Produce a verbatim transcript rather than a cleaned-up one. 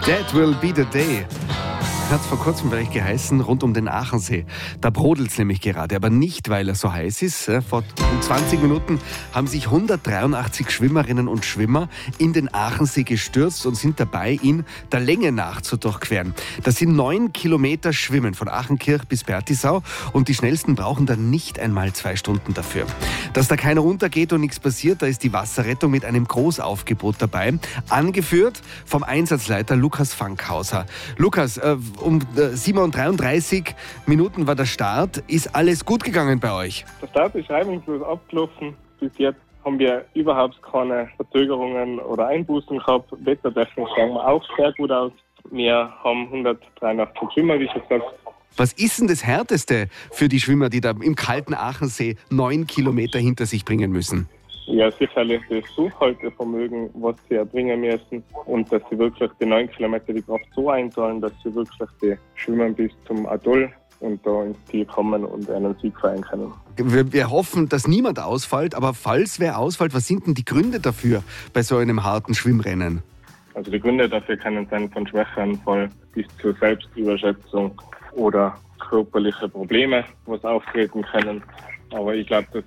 That will be the day. Hat es vor kurzem vielleicht geheißen, rund um den Aachensee. Da brodelt es nämlich gerade, aber nicht, weil er so heiß ist. Vor zwanzig Minuten haben sich hundertdreiundachtzig Schwimmerinnen und Schwimmer in den Aachensee gestürzt und sind dabei, ihn der Länge nach zu durchqueren. Das sind neun Kilometer Schwimmen von Aachenkirch bis Bertisau und die Schnellsten brauchen dann nicht einmal zwei Stunden dafür. Dass da keiner untergeht und nichts passiert, da ist die Wasserrettung mit einem Großaufgebot dabei, angeführt vom Einsatzleiter Lukas Fankhauser. Lukas, äh, um sieben Uhr dreiunddreißig Minuten war der Start. Ist alles gut gegangen bei euch? Der Start ist reibungslos abgelaufen. Bis jetzt haben wir überhaupt keine Verzögerungen oder Einbußen gehabt. Wettertechnisch schauen wir auch sehr gut aus. Wir haben hundertdreiundachtzig Schwimmer, wie schon gesagt. Was ist denn das Härteste für die Schwimmer, die da im kalten Aachensee neun Kilometer hinter sich bringen müssen? Ja, sicherlich das Durchhaltevermögen, was sie erbringen müssen und dass sie wirklich die neun Kilometer die Kraft so einteilen, dass sie wirklich die Schwimmen bis zum Atoll und da ins Ziel kommen und einen Sieg feiern können. Wir, wir hoffen, dass niemand ausfällt, aber falls wer ausfällt, was sind denn die Gründe dafür bei so einem harten Schwimmrennen? Also die Gründe dafür können sein von Schwächeanfall bis zur Selbstüberschätzung oder körperliche Probleme, was auftreten können. Aber ich glaube, dass